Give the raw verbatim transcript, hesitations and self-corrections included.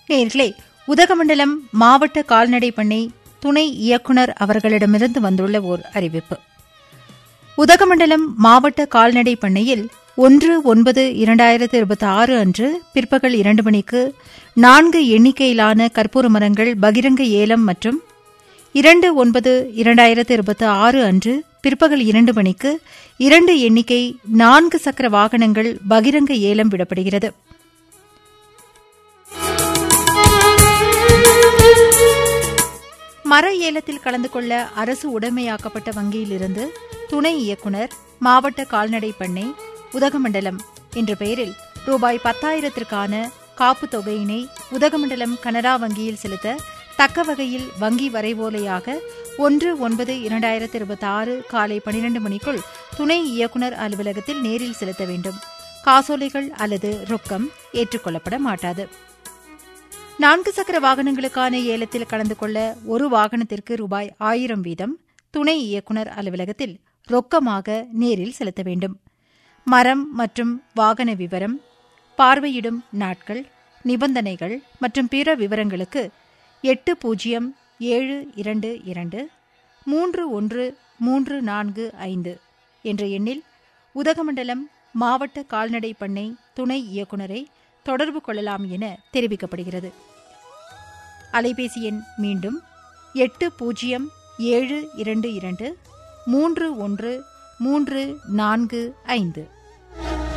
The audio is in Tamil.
நேயர்களே, உதகமண்டலம் மாவட்ட கால்நடை பண்ணை துணை இயக்குநர் அவர்களிடமிருந்து வந்துள்ள ஓர் அறிவிப்பு. உதகமண்டலம் மாவட்ட கால்நடை பண்ணையில் ஒன்று ஒன்பது இரண்டாயிரத்து இருபத்தி ஆறு அன்று பிற்பகல் இரண்டு மணிக்கு நான்கு எண்ணிக்கையிலான கற்பூர மரங்கள் பகிரங்க ஏலம் மற்றும் இரண்டு ஒன்பது இரண்டாயிரத்து இருபத்தி ஆறு அன்று பிற்பகல் இரண்டு மணிக்கு இரண்டு எண்ணிக்கை நான்கு சக்கர வாகனங்கள் பகிரங்க ஏலம் விடப்படுகிறது. மர ஏலத்தில் கலந்து கொள்ள அரசு உடைமையாக்கப்பட்ட வங்கியிலிருந்து துணை இயக்குநர் மாவட்ட கால்நடை பண்ணை உதகமண்டலம் என்ற பெயரில் ரூபாய் பத்தாயிரத்திற்கான காப்பு தொகையினை உதகமண்டலம் கனரா வங்கியில் செலுத்த தக்க வகையில் வங்கி வரைவோலையாக ஒன்று ஒன்பது இரண்டாயிரத்து இருபத்தி ஆறு காலை பனிரண்டு மணிக்குள் துணை இயக்குநர் அலுவலகத்தில் நேரில் செலுத்த வேண்டும். காசோலைகள் அல்லது ரொக்கம் ஏற்றுக்கொள்ளப்பட மாட்டாது. நான்கு சக்கர வாகனங்களுக்கான ஏலத்தில் கலந்து கொள்ள ஒரு வாகனத்திற்கு ரூபாய் ஆயிரம் வீதம் துணை இயக்குநர் அலுவலகத்தில் ரொக்கமாக நேரில் செலுத்த வேண்டும். மரம் மற்றும் வாகன விவரம், பார்வையிடும் நாட்கள், நிபந்தனைகள் மற்றும் பிற விவரங்களுக்கு எட்டு பூஜ்ஜியம் ஏழு இரண்டு இரண்டு மூன்று ஒன்று மூன்று நான்கு ஐந்து என்ற எண்ணில் உதகமண்டலம் மாவட்ட கால்நடை பண்ணை துணை இயக்குநரை தொடர்பு கொள்ளலாம் என தெரிவிக்கப்படுகிறது. அலைபேசி எண் மீண்டும் எட்டு பூஜ்ஜியம் ஏழு இரண்டு இரண்டு மூன்று ஒன்று மூன்று நான்கு ஐந்து.